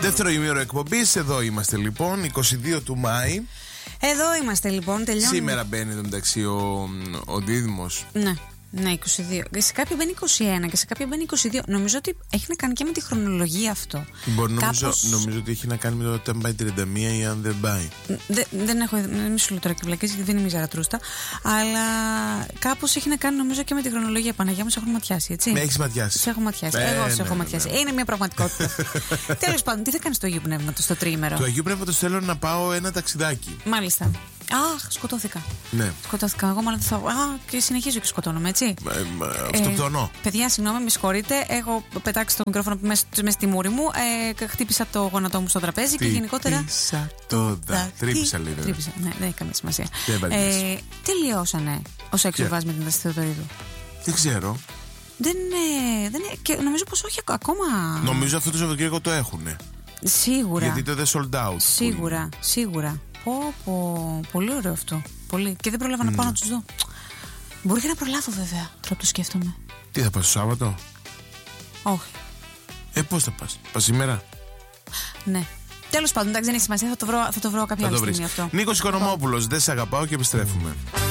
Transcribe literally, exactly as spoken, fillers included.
Δεύτερο ημίωρο εκπομπής, εδώ είμαστε λοιπόν, είκοσι δύο του Μάη. Εδώ είμαστε λοιπόν, τελειώνουμε. Σήμερα μπαίνει εδώ μεταξύ ο, ο Δίδυμος. Ναι. Ναι, είκοσι δύο. Σε κάποια μπαίνει είκοσι ένα και σε κάποια μπαίνει είκοσι δύο. Νομίζω ότι έχει να κάνει και με τη χρονολογία αυτό. Μπορεί, νομίζω, Κάπως... νομίζω ότι έχει να κάνει με το όταν πάει τριάντα μία ή αν δεν πάει. Δε, δεν έχω. Μην σου λέω τώρα και βλακές, γιατί δεν είμαι η Ζαρατρούστα. Αλλά κάπως έχει να κάνει νομίζω και με τη χρονολογία. Παναγιά μου, σε έχουν ματιάσει, έτσι. Με έχει ματιάσει. Σε έχω ματιάσει. Ε, Εγώ σε ναι, έχω ναι, ματιάσει. ναι. Είναι μια πραγματικότητα. Τέλος πάντων, τι θα κάνει στο Αγίου Πνεύματος, στο τριήμερο. Το Αγίου Πνεύματος θέλω να πάω ένα ταξιδάκι. Μάλιστα. Αχ, σκοτώθηκα. Ναι. Σκοτώθηκα. Εγώ μάλλον θα. Α, και συνεχίζω και σκοτώνομαι, έτσι. Ε, αυτοκτονώ. Ε, παιδιά, συγγνώμη, με συγχωρείτε. Έχω πετάξει το μικρόφωνο μέσα στη μούρη μου. Ε, χτύπησα το γόνατό μου στο τραπέζι και γενικότερα. Τρύπησα το δα. Τρύπησα λίγο. Τρύπησα, ναι, δεν έχει καμία σημασία. Ε, τελειώσανε ο Σεξουρβάζ με την Δαστιοδωρίδου. Δεν ξέρω. Δεν είναι. Δεν είναι και νομίζω πως όχι ακόμα. Νομίζω αυτό το Σαββατοκύριακο το έχουνε. Σίγουρα. Γιατί τότε sold out. Σίγουρα, σίγουρα. Πω, πω, πολύ ωραίο αυτό. Πολύ. Και δεν πρόλαβα mm. να πάω να τους δω. Μπορεί και να προλάβω βέβαια. Τώρα το σκέφτομαι. Τι θα πας το Σάββατο? Όχι. Ε, πώς θα πας? Πας σήμερα? Ναι. Τέλος πάντων, εντάξει, δεν έχει σημασία. Θα το βρω, θα το βρω κάποια άλλη στιγμή αυτό. Νίκος Οικονομόπουλος, δεν σε αγαπάω και επιστρέφουμε.